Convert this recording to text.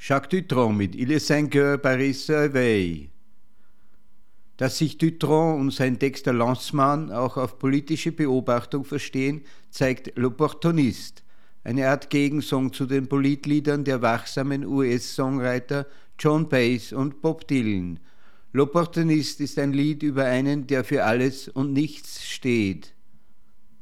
Jacques Dutronc mit Il est 5 heures, Paris se réveille. Dass sich Dutronc und sein Text der Landsman auch auf politische Beobachtung verstehen, zeigt L'Opportuniste, eine Art Gegensong zu den Politliedern der wachsamen US-Songwriter John Baez und Bob Dylan. L'Opportuniste ist ein Lied über einen, der für alles und nichts steht.